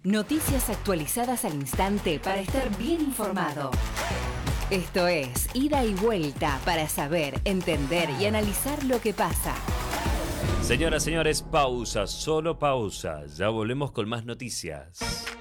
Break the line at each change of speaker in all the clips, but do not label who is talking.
Noticias actualizadas al instante para estar bien informado. Esto es Ida y Vuelta para saber, entender y analizar lo que pasa.
Señoras, señores, pausa, solo pausa. Ya volvemos con más noticias.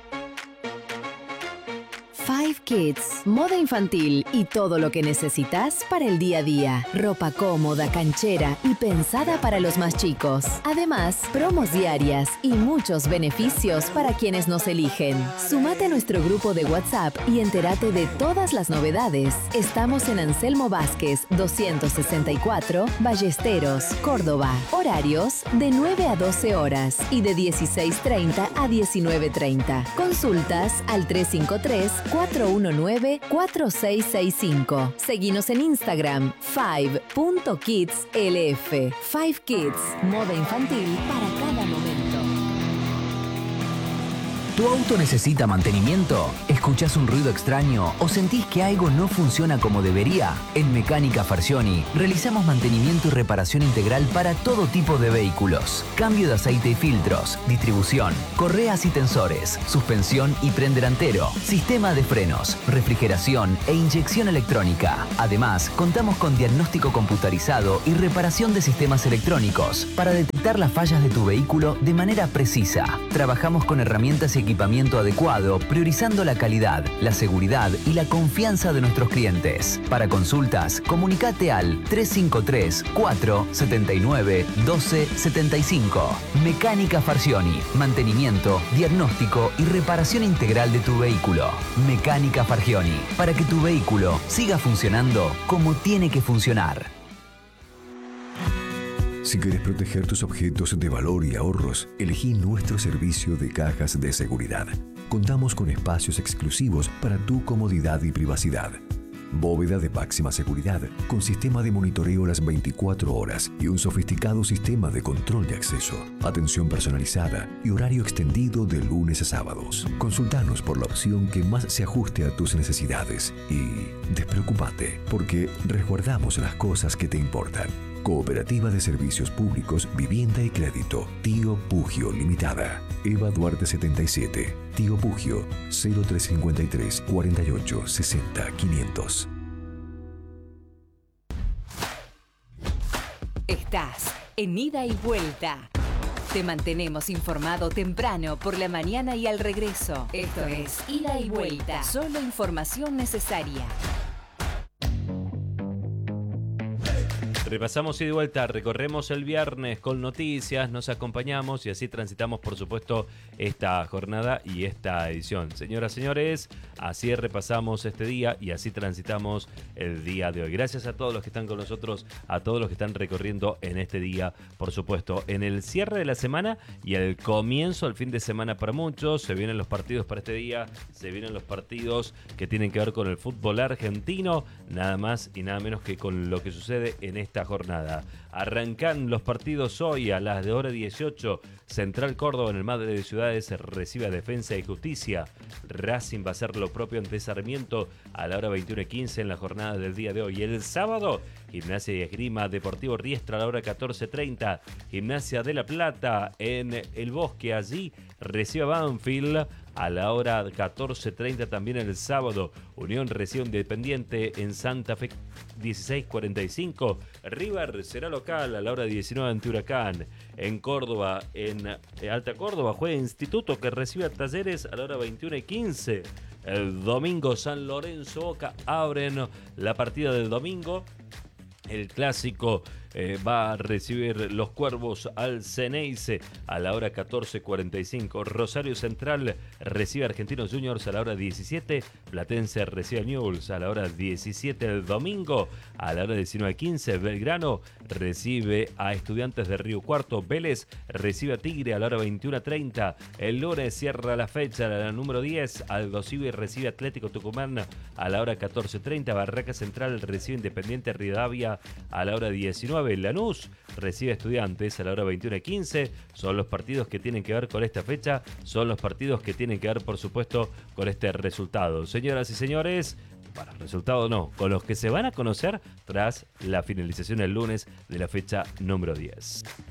Five Kids, moda infantil y todo lo que necesitas para el día a día. Ropa cómoda, canchera y pensada para los más chicos. Además, promos diarias y muchos beneficios para quienes nos eligen. Sumate a nuestro grupo de WhatsApp y entérate de todas las novedades. Estamos en Anselmo Vázquez, 264, Ballesteros, Córdoba. Horarios de 9 a 12 horas y de 16:30 a 19:30. Consultas al 353-419-4665. Seguinos en Instagram, 5.kidslf. 5 Kids, moda infantil para cada momento.
¿Tu auto necesita mantenimiento? ¿Escuchás un ruido extraño o sentís que algo no funciona como debería? En Mecánica Farcioni realizamos mantenimiento y reparación integral para todo tipo de vehículos. Cambio de aceite y filtros, distribución, correas y tensores, suspensión y tren delantero, sistema de frenos, refrigeración e inyección electrónica. Además, contamos con diagnóstico computarizado y reparación de sistemas electrónicos para detectar las fallas de tu vehículo de manera precisa. Trabajamos con herramientas y equipamiento adecuado, priorizando la calidad, la seguridad y la confianza de nuestros clientes. Para consultas, comunicate al 353-479-1275. Mecánica Farcioni, mantenimiento, diagnóstico y reparación integral de tu vehículo. Mecánica Farcioni, para que tu vehículo siga funcionando como tiene que funcionar.
Si quieres proteger tus objetos de valor y ahorros, elegí nuestro servicio de cajas de seguridad. Contamos con espacios exclusivos para tu comodidad y privacidad. Bóveda de máxima seguridad, con sistema de monitoreo las 24 horas y un sofisticado sistema de control de acceso. Atención personalizada y horario extendido de lunes a sábados. Consultanos por la opción que más se ajuste a tus necesidades y despreocúpate, porque resguardamos las cosas que te importan. Cooperativa de Servicios Públicos, Vivienda y Crédito, Tío Pugio Limitada. Eva Duarte 77, Tío Pugio, 0353 48 60 500.
Estás en Ida y Vuelta. Te mantenemos informado temprano por la mañana y al regreso. Esto es Ida y Vuelta. Solo información necesaria.
Repasamos y de vuelta, recorremos el viernes con noticias, nos acompañamos y así transitamos, por supuesto, esta jornada y esta edición. Señoras, señores, así repasamos este día y así transitamos el día de hoy. Gracias a todos los que están con nosotros, a todos los que están recorriendo en este día, por supuesto, en el cierre de la semana y el comienzo del fin de semana para muchos. Se vienen los partidos para este día, se vienen los partidos que tienen que ver con el fútbol argentino, nada más y nada menos que con lo que sucede en esta jornada. Arrancan los partidos hoy a las de hora 18. Central Córdoba en el Madre de Ciudades recibe a Defensa y Justicia. Racing va a hacer lo propio ante Sarmiento a la hora 21:15 en la jornada del día de hoy. El sábado, Gimnasia y Esgrima Deportivo Riestra a la hora 14:30. Gimnasia de La Plata en El Bosque, allí recibe a Banfield a la hora 14:30 también el sábado. Unión recibe Independiente en Santa Fe 16:45. River será local a la hora 19 ante Huracán. En Córdoba, en Alta Córdoba, juega Instituto que recibe a Talleres a la hora 21:15. El domingo San Lorenzo Boca abren la partida del domingo. El clásico va a recibir los Cuervos al Ceneice a la hora 14:45. Rosario Central recibe a Argentinos Juniors a la hora 17. Platense recibe a Newell's a la hora 17 el domingo. A la hora 19:15 Belgrano recibe a Estudiantes de Río Cuarto. Vélez recibe a Tigre a la hora 21:30. El lunes cierra la fecha, la número 10. Aldo Civi recibe a Atlético Tucumán a la hora 14:30. Barraca Central recibe Independiente Rivadavia a la hora 19. Lanús recibe a Estudiantes a la hora 21:15. Son los partidos que tienen que ver con esta fecha. Son los partidos que tienen que ver, por supuesto, con este resultado. Señoras y señores, para el resultado no, con los que se van a conocer tras la finalización el lunes de la fecha número 10.